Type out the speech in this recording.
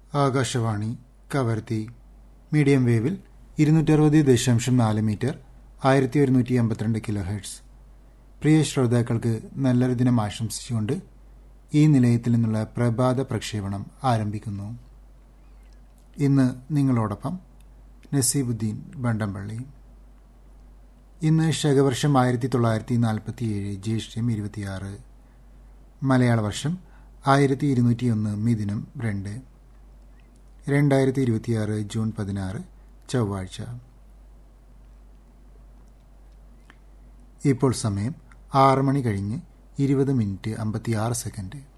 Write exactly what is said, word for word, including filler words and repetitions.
Akashvani Kavaratti medium വേവിൽ ഇരുന്നൂറ്റി അറുപത് ദശാംശം നാല് മീറ്റർ ആയിരത്തി ഒരുന്നൂറ്റി എൺപത്തിരണ്ട് കിലോ ഹെർട്സ്. പ്രിയ ശ്രോതാക്കൾക്ക് നല്ലൊരു ദിനം ആശംസിച്ചുകൊണ്ട് ഈ നിലയത്തിൽ നിന്നുള്ള പ്രഭാത പ്രക്ഷേപണം ആരംഭിക്കുന്നു. ഇന്ന് നിങ്ങളോടൊപ്പം നസീബുദ്ദീൻ ബണ്ടംപള്ളി. ഇന്ന് ശകവർഷം ആയിരത്തി തൊള്ളായിരത്തി നാൽപ്പത്തിയേഴ് ജ്യേഷ്ഠ്യം ഇരുപത്തിയാറ്, മലയാള വർഷം ആയിരത്തി ഇരുന്നൂറ്റിയൊന്ന് മിഥുനം രണ്ട്, രണ്ടായിരത്തി ഇരുപത്തിയാറ് ജൂൺ പതിനാറ് ചൊവ്വാഴ്ച. ഇപ്പോൾ സമയം ആറ് മണി കഴിഞ്ഞ് ഇരുപത് മിനിറ്റ് അമ്പത്തിയാറ് സെക്കൻഡ്.